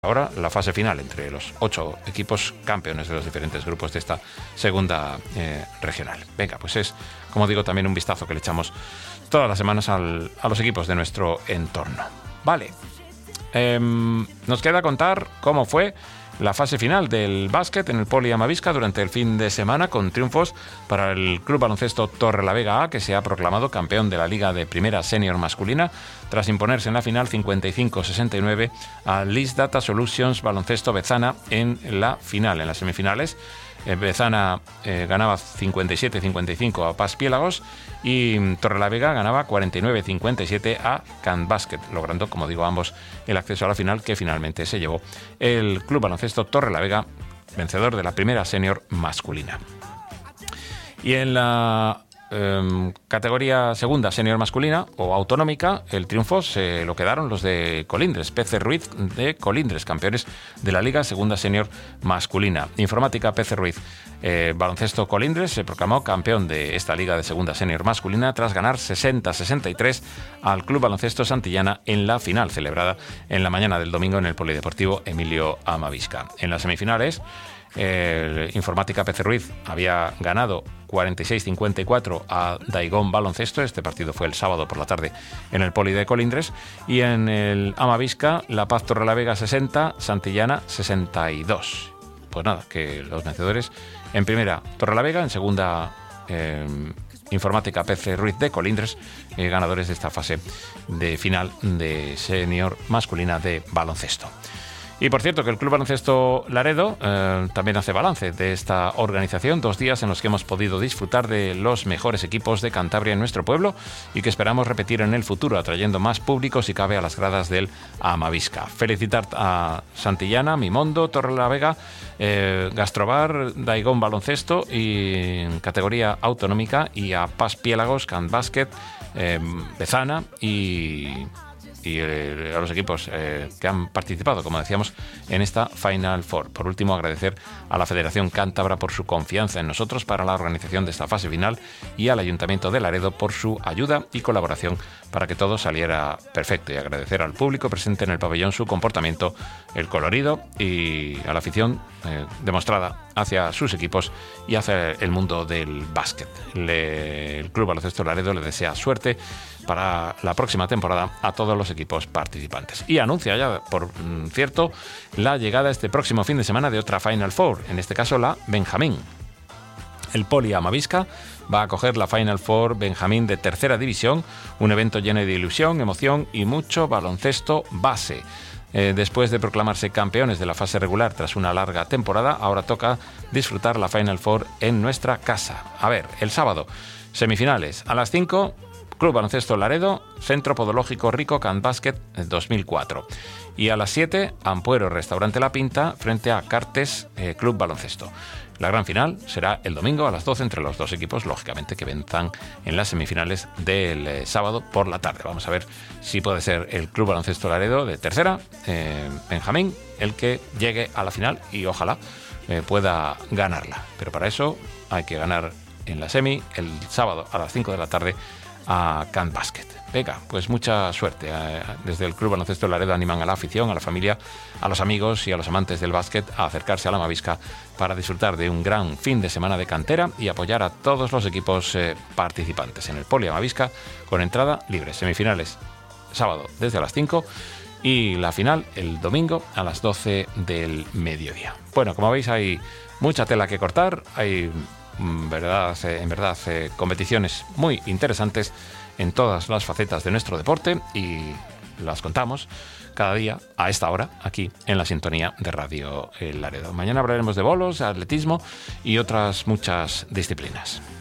Ahora la fase final entre los 8 equipos campeones de los diferentes grupos de esta segunda regional. Venga, pues es, como digo, también un vistazo que le echamos todas las semanas a los equipos de nuestro entorno. Vale, nos queda contar cómo fue la fase final del básquet en el Poli Amavisca durante el fin de semana, con triunfos para el Club Baloncesto Torrelavega A, que se ha proclamado campeón de la Liga de Primera Senior Masculina tras imponerse en la final 55-69 a List Data Solutions Baloncesto Bezana en la final. En las semifinales, Bezana ganaba 57-55 a Pas Piélagos y Torrelavega ganaba 49-57 a Can Basket, logrando, como digo, ambos el acceso a la final, que finalmente se llevó el Club Baloncesto Torrelavega, vencedor de la primera senior masculina. Y en la categoría segunda senior masculina o autonómica, el triunfo se lo quedaron los de Colindres, PC Ruiz de Colindres, campeones de la Liga Segunda Senior Masculina. Informática PC Ruiz, Baloncesto Colindres se proclamó campeón de esta Liga de Segunda Senior Masculina tras ganar 60-63 al Club Baloncesto Santillana en la final, celebrada en la mañana del domingo en el Polideportivo Emilio Amavisca. En las semifinales, Informática PC Ruiz había ganado 46-54 a Daigón Baloncesto. Este partido fue el sábado por la tarde en el Poli de Colindres. Y en el Amavisca, La Paz Torrelavega 60, Santillana 62. Pues nada, que los vencedores en primera Torrelavega, en segunda Informática PC Ruiz de Colindres, ganadores de esta fase de final de senior masculina de baloncesto. Y por cierto, que el Club Baloncesto Laredo también hace balance de esta organización, 2 días en los que hemos podido disfrutar de los mejores equipos de Cantabria en nuestro pueblo y que esperamos repetir en el futuro, atrayendo más público si cabe a las gradas del Amavisca. Felicitar a Santillana, Mimondo, Torrelavega, Gastrobar, Daigón Baloncesto y en categoría autonómica, y a Pas Piélagos, Can Basket, Bezana y a los equipos que han participado, como decíamos, en esta Final Four. Por último, agradecer a la Federación Cántabra por su confianza en nosotros para la organización de esta fase final y al Ayuntamiento de Laredo por su ayuda y colaboración para que todo saliera perfecto, y agradecer al público presente en el pabellón su comportamiento, el colorido, y a la afición demostrada hacia sus equipos y hacia el mundo del básquet. El Club Baloncesto Laredo le desea suerte para la próxima temporada a todos los equipos participantes. Y anuncia ya, por cierto, la llegada este próximo fin de semana de otra Final Four, en este caso la Benjamín. El Poli Amavisca va a acoger la Final Four Benjamín de tercera división, un evento lleno de ilusión, emoción y mucho baloncesto base. Después de proclamarse campeones de la fase regular tras una larga temporada, ahora toca disfrutar la Final Four en nuestra casa. A ver, el sábado, semifinales a las 5, Club Baloncesto Laredo, Centro Podológico Rico Can Basket 2004. Y a las 7, Ampuero Restaurante La Pinta frente a Cartes Club Baloncesto. La gran final será el domingo a las 12 entre los dos equipos, lógicamente, que venzan en las semifinales del sábado por la tarde. Vamos a ver si puede ser el Club Baloncesto Laredo de tercera, Benjamín, el que llegue a la final y ojalá pueda ganarla. Pero para eso hay que ganar en la semi el sábado a las 5 de la tarde a Can Basket. Venga, pues mucha suerte. Desde el Club Baloncesto Laredo animan a la afición, a la familia, a los amigos y a los amantes del básquet a acercarse a la Amavisca para disfrutar de un gran fin de semana de cantera y apoyar a todos los equipos participantes en el Poli Amavisca, con entrada libre. Semifinales sábado desde las 5 y la final el domingo a las 12 del mediodía. Bueno, como veis, hay mucha tela que cortar, hay en verdad competiciones muy interesantes en todas las facetas de nuestro deporte, y las contamos cada día a esta hora aquí en la sintonía de Radio Laredo. Mañana hablaremos de bolos, atletismo y otras muchas disciplinas.